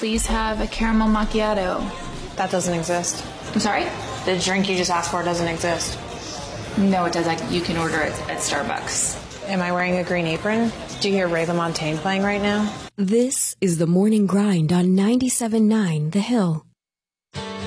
please have a caramel macchiato? That doesn't exist. I'm sorry? The drink you just asked for doesn't exist. No, it doesn't. You can order it at Starbucks. Am I wearing a green apron? Do you hear Ray LaMontagne playing right now? This is The Morning Grind on 97.9 The Hill.